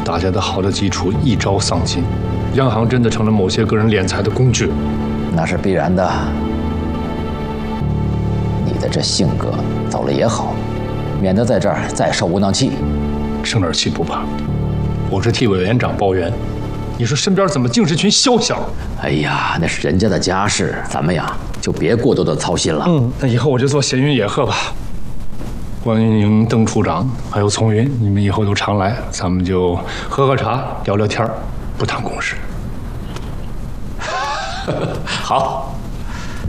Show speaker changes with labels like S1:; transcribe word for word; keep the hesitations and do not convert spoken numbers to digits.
S1: 打下的好的基础一朝丧尽，央行真的成了某些个人敛财的工具。
S2: 那是必然的。你的这性格走了也好，免得在这儿再受窝囊气。
S1: 生点气不怕，我是替委员长抱怨。你说身边怎么竟是群宵小？
S2: 哎呀，那是人家的家事，咱们呀就别过多的操心了。
S1: 嗯，那以后我就做闲云野鹤吧。关云宁、邓处长还有丛云，你们以后都常来，咱们就喝喝茶，聊聊天，不谈公事。
S2: 好。